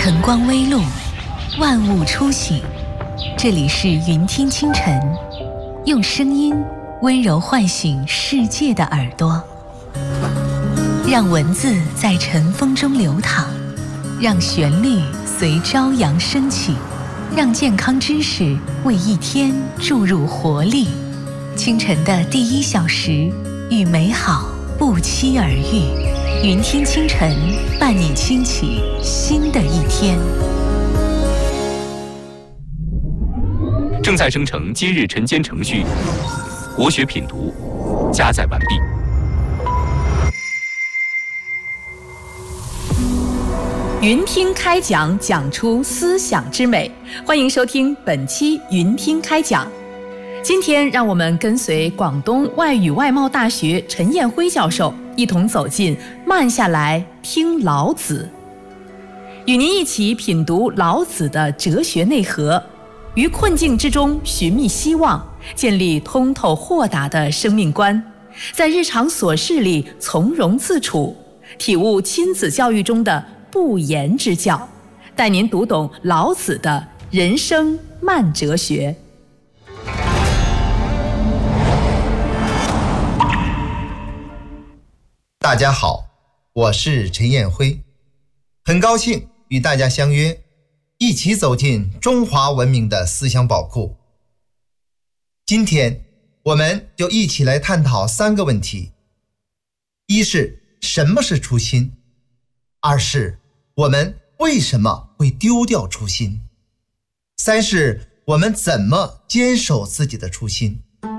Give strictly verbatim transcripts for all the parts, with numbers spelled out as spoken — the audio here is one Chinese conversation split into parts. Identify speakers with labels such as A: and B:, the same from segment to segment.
A: 晨光微露，万物初醒。这里是云听清晨，用声音温柔唤醒世界的耳朵，让文字在晨风中流淌，让旋律随朝阳升起，让健康知识为一天注入活力。清晨的第一小时，与美好不期而遇。云听清晨，伴你轻启新的一天。
B: 正在生成今日晨间程序，国学品读加载完毕。
C: 云听开讲，讲出思想之美。欢迎收听本期云听开讲。今天让我们跟随广东外语外贸大学陈彦辉教授一同走进慢下来听老子，与您一起品读老子的哲学内核，于困境之中寻觅希望，建立通透豁达的生命观，在日常琐事里从容自处，体悟亲子教育中的不言之教，带您读懂老子的人生慢哲学。
D: 大家好，我是陈彦辉，很高兴与大家相约，一起走进中华文明的思想宝库。今天我们就一起来探讨三个问题：一是什么是初心？二是我们为什么会丢掉初心？三是我们怎么坚守自己的初心？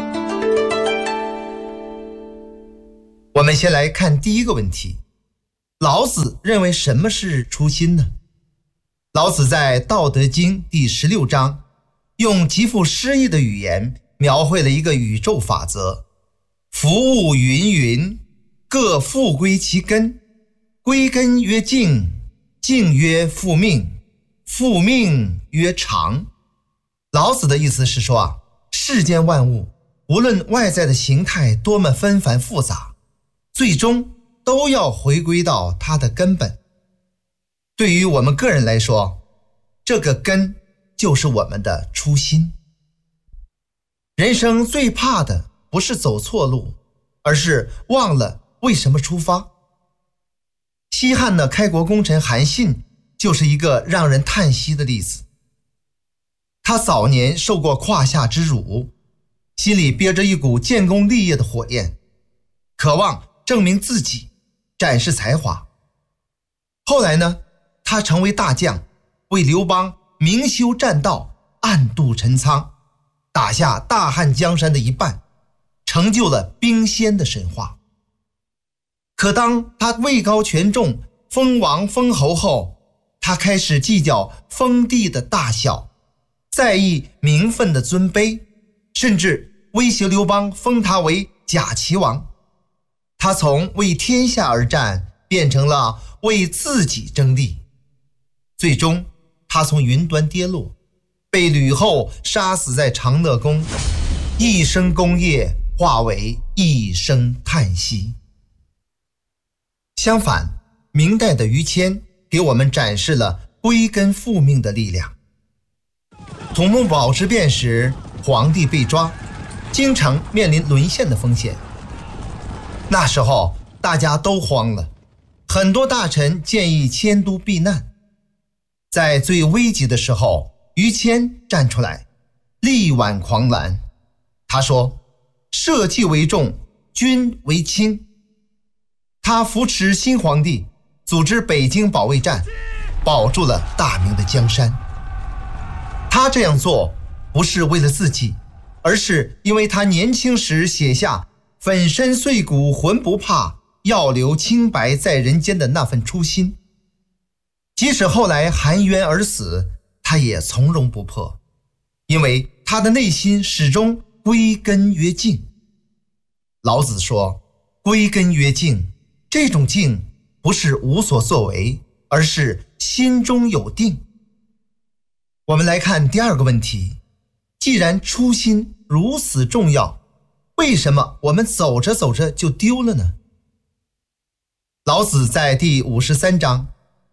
D: 我们先来看第一个问题，老子认为什么是初心呢？老子在《道德经》第十六章，用极富诗意的语言描绘了一个宇宙法则：夫物芸芸，各复归其根，归根曰静，静曰复命，复命曰长。老子的意思是说啊，世间万物无论外在的形态多么纷繁复杂，最终都要回归到它的根本。对于我们个人来说，这个根就是我们的初心。人生最怕的不是走错路，而是忘了为什么出发。西汉的开国功臣韩信就是一个让人叹息的例子。他早年受过胯下之辱，心里憋着一股建功立业的火焰，渴望证明自己，展示才华。后来呢，他成为大将，为刘邦明修栈道，暗度陈仓，打下大汉江山的一半，成就了兵仙的神话。可当他位高权重，封王封侯后，他开始计较封地的大小，在意名分的尊卑，甚至威胁刘邦封他为假齐王。他从为天下而战变成了为自己争利，最终他从云端跌落，被吕后杀死在长乐宫，一生功业化为一声叹息。相反，明代的于谦给我们展示了归根复命的力量。土木堡之变时，皇帝被抓，京城面临沦陷的风险。那时候大家都慌了，很多大臣建议迁都避难。在最危急的时候，于谦站出来，力挽狂澜。他说：社稷为重，君为轻。他扶持新皇帝，组织北京保卫战，保住了大明的江山。他这样做不是为了自己，而是因为他年轻时写下粉身碎骨浑不怕，要留清白在人间的那份初心。即使后来含冤而死，他也从容不迫，因为他的内心始终归根曰静。老子说，归根曰静，这种静不是无所作为，而是心中有定。我们来看第二个问题，既然初心如此重要，为什么我们走着走着就丢了呢？老子在第五十三章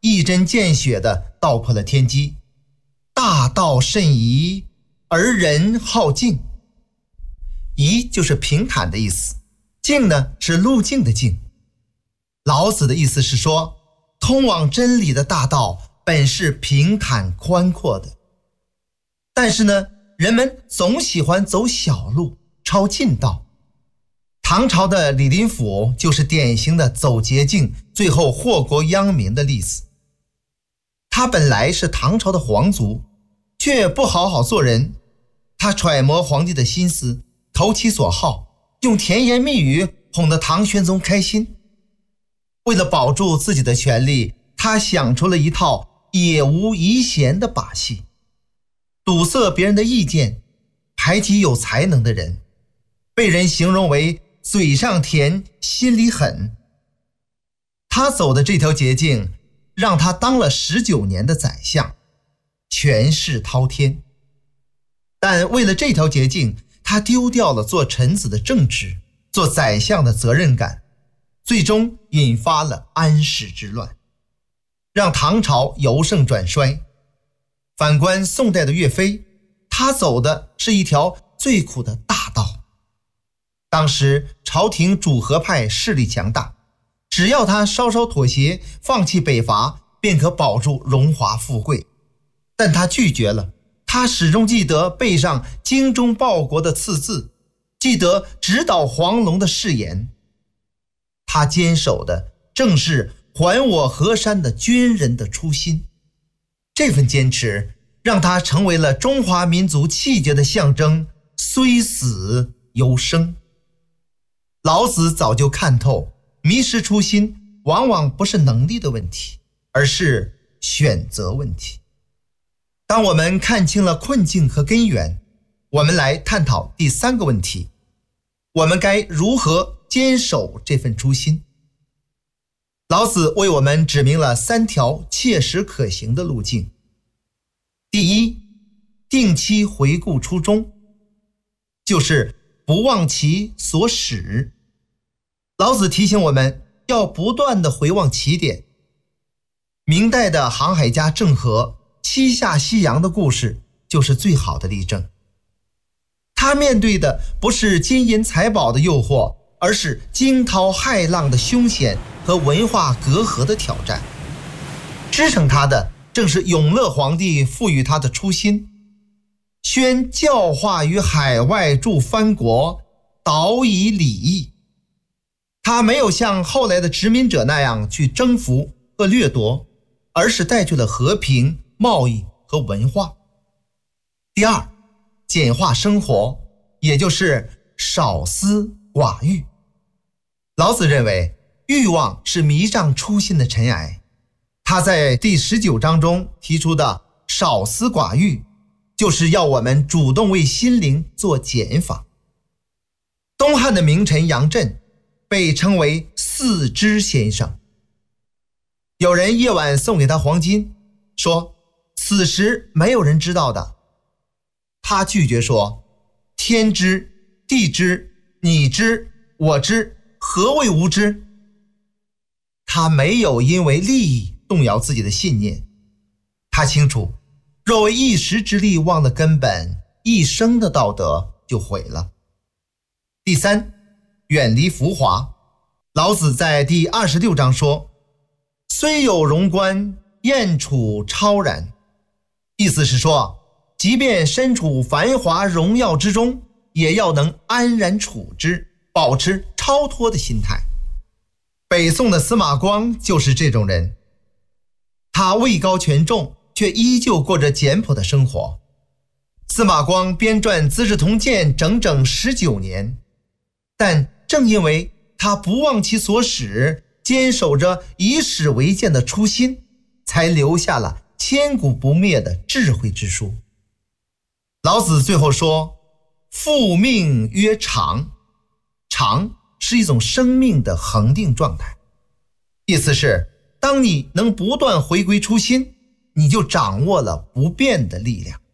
D: 一针见血地道破了天机：大道甚夷，而人好径。夷就是平坦的意思，径呢是路径的径。老子的意思是说，通往真理的大道本是平坦宽阔的，但是呢，人们总喜欢走小路，抄近道。唐朝的李林甫就是典型的走捷径，最后祸国殃民的例子。他本来是唐朝的皇族，却不好好做人。他揣摩皇帝的心思，投其所好，用甜言蜜语哄得唐玄宗开心。为了保住自己的权利，他想出了一套也无遗贤的把戏，堵塞别人的意见，排挤有才能的人，被人形容为嘴上甜，心里狠。他走的这条捷径，让他当了十九年的宰相，权势滔天。但为了这条捷径，他丢掉了做臣子的正直，做宰相的责任感，最终引发了安史之乱，让唐朝由盛转衰。反观宋代的岳飞，他走的是一条最苦的大道。当时朝廷主和派势力强大，只要他稍稍妥协，放弃北伐，便可保住荣华富贵。但他拒绝了，他始终记得背上精忠报国的刺字，记得直捣黄龙的誓言。他坚守的正是还我河山的军人的初心，这份坚持让他成为了中华民族气节的象征，虽死犹生。老子早就看透，迷失初心往往不是能力的问题，而是选择问题。当我们看清了困境和根源，我们来探讨第三个问题：我们该如何坚守这份初心？老子为我们指明了三条切实可行的路径。第一，定期回顾初衷，就是不忘其所始。老子提醒我们要不断地回望起点。明代的航海家郑和七下西洋的故事就是最好的例证。他面对的不是金银财宝的诱惑，而是惊涛骇浪的凶险和文化隔阂的挑战。支撑他的正是永乐皇帝赋予他的初心：宣教化于海外诸藩国，导以礼义。他没有像后来的殖民者那样去征服和掠夺，而是带去了和平、贸易和文化。第二，简化生活，也就是少思寡欲。老子认为欲望是迷障初心的尘埃，他在第十九章中提出的少思寡欲，就是要我们主动为心灵做减法。东汉的名臣杨震被称为四知先生。有人夜晚送给他黄金，说此时没有人知道的。他拒绝说：天知，地知，你知，我知，何谓无知？他没有因为利益动摇自己的信念。他清楚，若为一时之利忘了根本，一生的道德就毁了。第三，远离浮华。老子在第二十六章说：虽有荣观，燕处超然。意思是说，即便身处繁华荣耀之中，也要能安然处之，保持超脱的心态。北宋的司马光就是这种人，他位高权重，却依旧过着简朴的生活。司马光编撰《资治通鉴》整整十九年，但正因为他不忘其所始，坚守着以史为鉴的初心，才留下了千古不灭的智慧之书。老子最后说：复命曰长。长是一种生命的恒定状态，意思是当你能不断回归初心，你就掌握了不变的力量。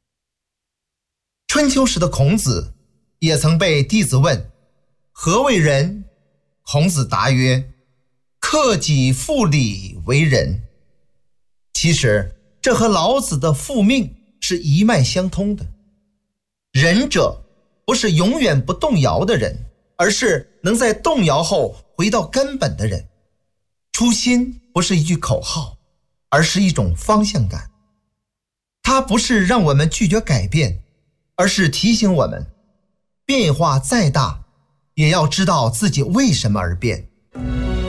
D: 春秋时的孔子也曾被弟子问：何为仁？孔子答曰：克己复礼为仁。 其实这和老子的复命是一脉相通的。仁者不是永远不动摇的人，而是能在动摇后回到根本的人。初心不是一句口号，而是一种方向感。它不是让我们拒绝改变，而是提醒我们，变化再大，也要知道自己为什么而变。